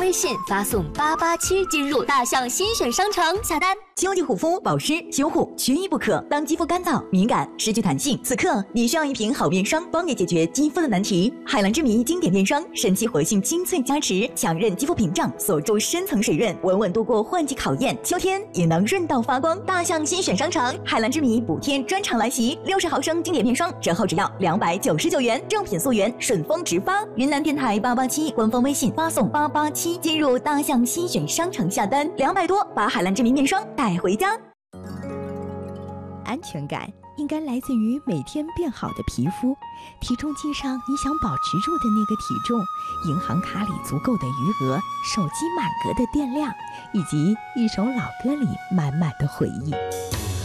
微信发送887进入大象新选商城下单。 秋季护肤保湿修护缺一不可。当肌肤干燥、敏感、失去弹性，此刻你需要一瓶好面霜，帮你解决肌肤的难题。海蓝之谜经典面霜，神奇活性精粹加持，强韧肌肤屏障，锁住深层水润，稳稳度过换季考验。秋天也能润到发光。大象新选商城，海蓝之谜补贴专场来袭，60毫升经典面霜折后只要299元，正品溯源，顺丰直发。云南电台887官方微信发送887进入大象新选商城下单，200多把海蓝之谜面霜带回家。 安全感应该来自于每天变好的皮肤，体重计上你想保持住的那个体重，银行卡里足够的余额，手机满格的电量，以及一首老歌里满满的回忆。